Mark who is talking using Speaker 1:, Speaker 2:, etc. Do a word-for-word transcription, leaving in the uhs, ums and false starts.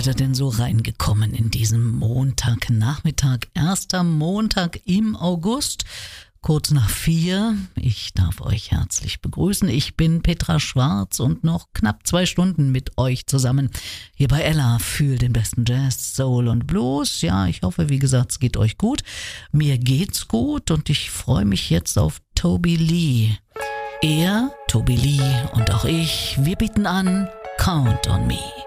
Speaker 1: seid ihr denn so reingekommen in diesen Montagnachmittag? Erster Montag im August, kurz nach vier. Ich darf euch herzlich begrüßen. Ich bin Petra Schwarz und noch knapp zwei Stunden mit euch zusammen hier bei Ella für den besten Jazz, Soul und Blues. Ja, ich hoffe, wie gesagt, es geht euch gut. Mir geht's gut und ich freue mich jetzt auf Toby Lee. Er, Toby Lee und auch ich, wir bieten an Count on Me.